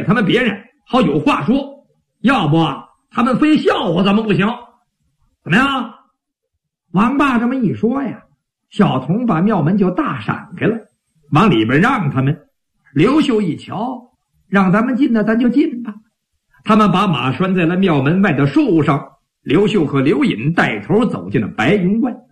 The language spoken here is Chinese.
他们别人好有话说，要不他们非笑话咱们不行。怎么样？王爸这么一说呀，小童把庙门就大闪开了，往里边让他们。刘秀一瞧，让咱们进呢，咱就进吧。他们把马拴在了庙门外的树上，刘秀和刘隐带头走进了白云观。